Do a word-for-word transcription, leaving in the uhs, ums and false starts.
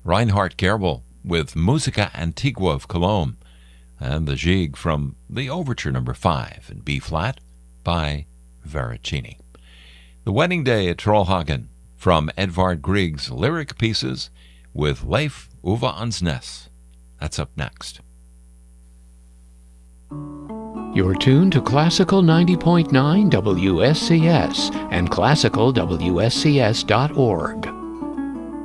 Reinhard Gerbel with Musica Antigua of Cologne, and the Gigue from the Overture Number five in B-flat by Veracini. The Wedding Day at Trollhagen from Edvard Grieg's Lyric Pieces with Leif Ove Ansnes. That's up next. You're tuned to Classical ninety point nine W S C S and classical W S C S dot org.